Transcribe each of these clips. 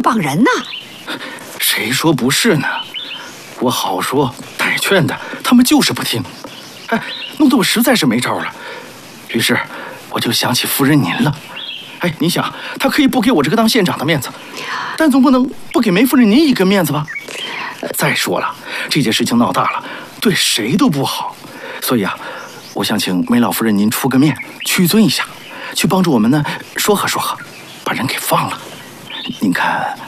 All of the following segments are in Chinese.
绑人呢？ 谁说不是呢？我好说歹劝的，他们就是不听，哎，弄得我实在是没招了。于是我就想起夫人您了。哎，你想，他可以不给我这个当县长的面子，但总不能不给梅夫人您一个面子吧？再说了，这件事情闹大了，对谁都不好。所以啊，我想请梅老夫人您出个面，屈尊一下，去帮助我们呢说和说和，把人给放了。您看，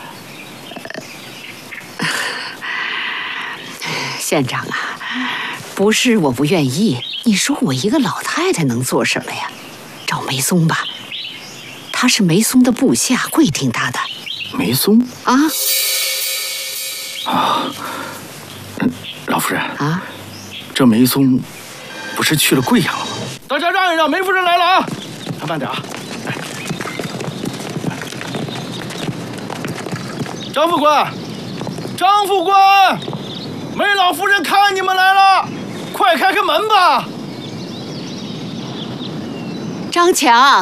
县长啊，不是我不愿意，你说我一个老太太能做什么呀？找梅松吧，他是梅松的部下，会听他的。 梅松啊？ 老夫人啊， 这梅松不是去了贵阳了吗？大家让一让，梅夫人来了啊！慢点啊！哎，张副官，张副官，梅老夫人看你们来了，快开开门吧！ 张强，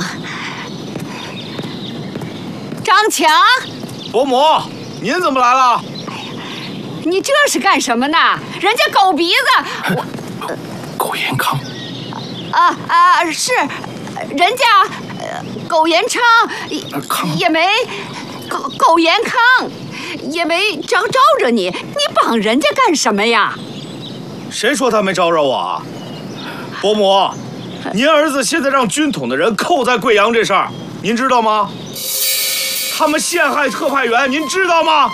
张强， 伯母，您怎么来了？ 你这是干什么呢？人家狗鼻子， 苟延康是，人家苟延昌也没苟延康也没招着你，你绑人家干什么呀？ 谁说他没招惹我啊？伯母，您儿子现在让军统的人扣在贵阳这事儿，您知道吗？他们陷害特派员，您知道吗？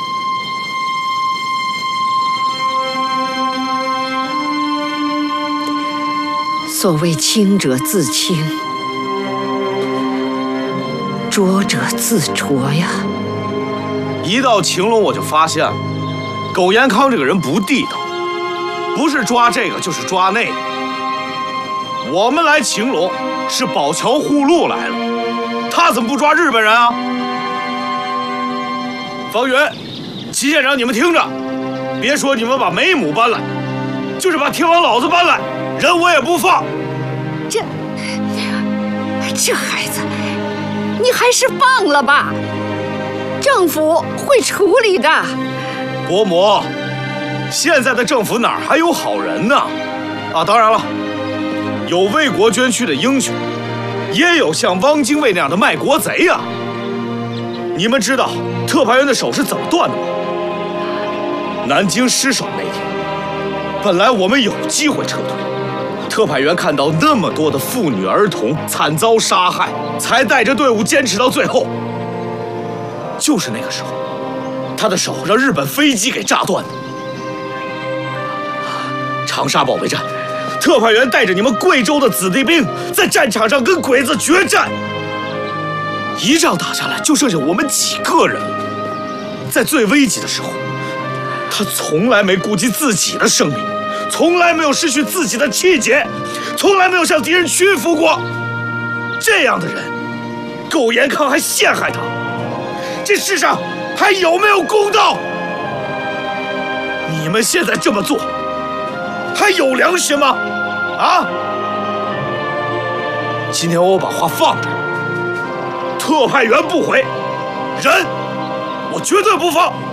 所谓清者自清，浊者自浊呀。 一到晴隆，我就发现了，苟延康这个人不地道，不是抓这个就是抓那个。我们来晴隆是保侨护路来了，他怎么不抓日本人啊？方圆、齐县长，你们听着，别说你们把梅母搬来，就是把天王老子搬来，人我也不放。 这孩子，你还是放了吧，政府会处理的。 伯母，现在的政府哪儿还有好人呢？啊，当然了，有为国捐躯的英雄，也有像汪精卫那样的卖国贼呀。你们知道特派员的手是怎么断的吗？南京失守那天，本来我们有机会撤退，特派员看到那么多的妇女儿童惨遭杀害，才带着队伍坚持到最后。就是那个时候，他的手让日本飞机给炸断的。长沙保卫战，特派员带着你们贵州的子弟兵在战场上跟鬼子决战，一仗打下来就剩下我们几个人了。在最危急的时候，他从来没顾及自己的生命，从来没有失去自己的气节，从来没有向敌人屈服过。这样的人，苟延康还陷害他，这世上还有没有公道？你们现在这么做，还有良心吗？啊！今天我把话放这儿，特派员不回，人我绝对不放。